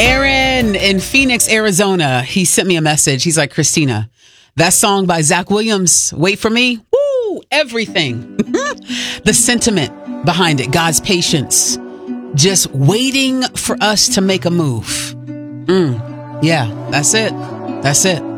Aaron in Phoenix, Arizona, he sent me a message. He's like, Christina, that song by Zach Williams, Wait for Me, woo, everything. The sentiment behind it, God's patience, just waiting for us to make a move. Yeah, that's it. That's it.